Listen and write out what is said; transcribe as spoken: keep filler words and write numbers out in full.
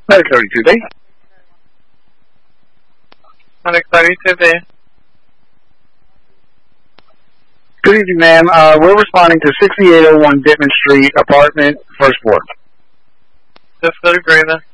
nine thirty-two day. nine thirty-two day. Good evening, ma'am. Uh, we're responding to sixty-eight oh one Dittman Street, apartment, first floor. Just thirty, Brandon.